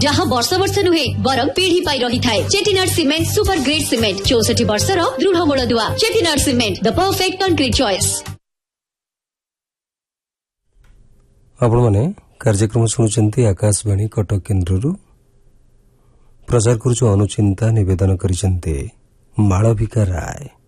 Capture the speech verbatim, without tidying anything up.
जहाँ वर्ष वर्ष नुहे बरम पीढ़ी पाई रही थाए। Chettinad cement super grade cement चौसठी वर्षर दृढ़ मूलदुआ। Chettinad cement the perfect concrete choice. आपण माने कार्यक्रम शुणुचंती आकाशवाणी कटक केन्द्ररू प्रचार करुछु अनुचिंता निवेदन करिसंते माळविका राय।